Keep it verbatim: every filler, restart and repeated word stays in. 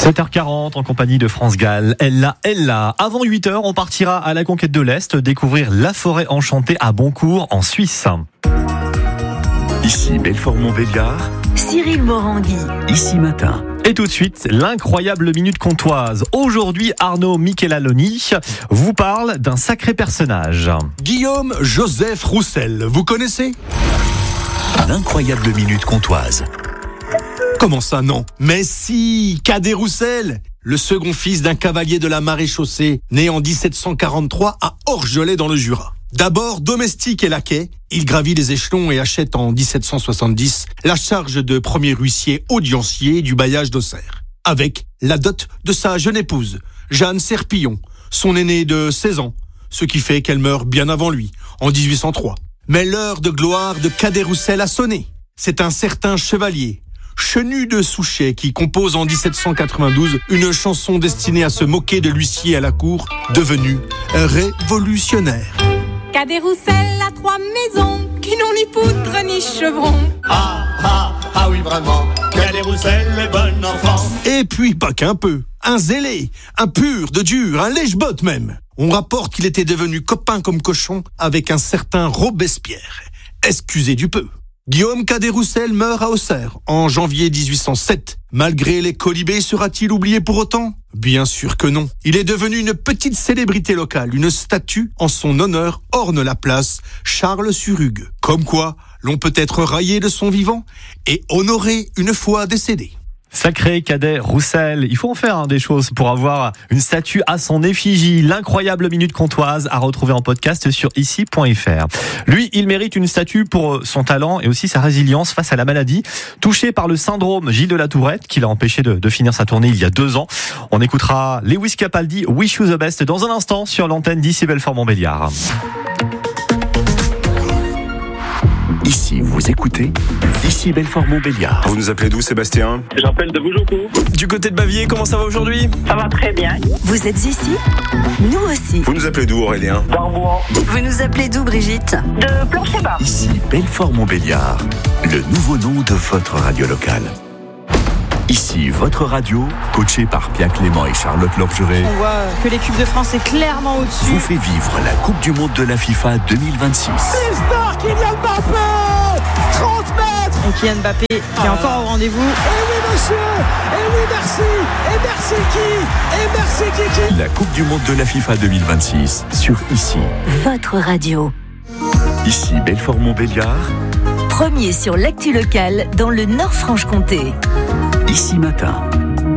sept heures quarante en compagnie de France Gall. Ella, Ella. Avant huit heures, on partira à la conquête de l'Est, découvrir la forêt enchantée à Boncourt, en Suisse. Ici Belfort-Montbéliard. Cyril Morangui. Ici Matin. Et tout de suite, l'incroyable minute comtoise. Aujourd'hui, Arnaud Michelaloni vous parle d'un sacré personnage. Guillaume Joseph Roussel, vous connaissez ? L'incroyable minute comtoise. Comment ça, non ? Mais si, Cadet Roussel, le second fils d'un cavalier de la maréchaussée, né en dix-sept cent quarante-trois à Orgelet dans le Jura. D'abord domestique et laquais, il gravit les échelons et achète en dix-sept cent soixante-dix la charge de premier huissier audiencier du bailliage d'Auxerre, avec la dot de sa jeune épouse, Jeanne Serpillon, son aînée de seize ans, ce qui fait qu'elle meurt bien avant lui, en dix-huit cent trois. Mais l'heure de gloire de Cadet Roussel a sonné. C'est un certain chevalier, Chenu de Souchet, qui compose en dix-sept cent quatre-vingt-douze une chanson destinée à se moquer de l'huissier à la cour, devenu révolutionnaire. Cadet Roussel a trois maisons qui n'ont ni poutre ni chevron. Ah, ah, ah oui vraiment, Cadet Roussel est bon enfant. Et puis pas qu'un peu, un zélé, un pur de dur, un lèche-botte même. On rapporte qu'il était devenu copain comme cochon avec un certain Robespierre. Excusez du peu. Guillaume Cadet Roussel meurt à Auxerre en janvier dix-huit cent sept. Malgré les colibés, sera-t-il oublié pour autant ? Bien sûr que non. Il est devenu une petite célébrité locale. Une statue en son honneur orne la place Charles-sur-Hugue. Comme quoi, l'on peut être raillé de son vivant et honoré une fois décédé. Sacré Cadet Roussel, il faut en faire hein, des choses pour avoir une statue à son effigie. L'incroyable minute comtoise à retrouver en podcast sur ici point f r. Lui, il mérite une statue pour son talent et aussi sa résilience face à la maladie. Touché par le syndrome Gilles de la Tourette, qui l'a empêché de, de finir sa tournée il y a deux ans. On écoutera Lewis Capaldi, Wish You the Best, dans un instant sur l'antenne d'ici Belfort-Montbéliard. Ici, vous écoutez Ici Belfort-Montbéliard. Vous nous appelez d'où, Sébastien ? J'appelle de Boujoncou. Du côté de Bavier, comment ça va aujourd'hui ? Ça va très bien. Vous êtes ici ? Nous aussi. Vous nous appelez d'où, Aurélien ? Darbois. Vous nous appelez d'où, Brigitte ? De Plancher-Bas. Ici Belfort-Montbéliard, le nouveau nom de votre radio locale. Ici, votre radio, coachée par Pierre Clément et Charlotte Lorgeret, On voit que l'équipe de France est clairement au-dessus. vous fait vivre la Coupe du Monde de la FIFA deux mille vingt-six. L'histoire, Kylian Mbappé, trente mètres. Et Kylian Mbappé qui est encore au rendez-vous. Et oui monsieur, et oui merci, et merci qui, et merci qui, qui. La Coupe du Monde de la FIFA deux mille vingt-six sur Ici. Votre radio. Ici Belfort-Montbéliard, Premier sur l'actu locale dans le Nord-Franche-Comté. Ici Matin.